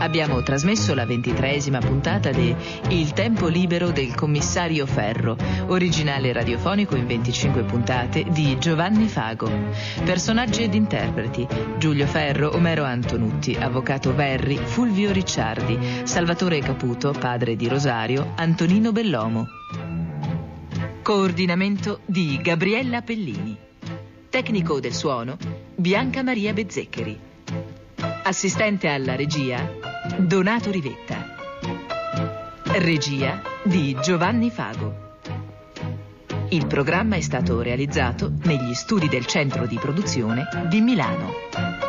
abbiamo trasmesso la 23ª puntata di Il tempo libero del commissario Ferro, originale radiofonico in 25 puntate di Giovanni Fago. Personaggi ed interpreti: Giulio Ferro, Omero Antonutti, Avvocato Verri, Fulvio Ricciardi, Salvatore Caputo, padre di Rosario, Antonino Bellomo. Coordinamento di Gabriella Pellini. Tecnico del suono Bianca Maria Bezzeccheri. Assistente alla regia Donato Rivetta. Regia di Giovanni Fago. Il programma è stato realizzato negli studi del Centro di Produzione di Milano.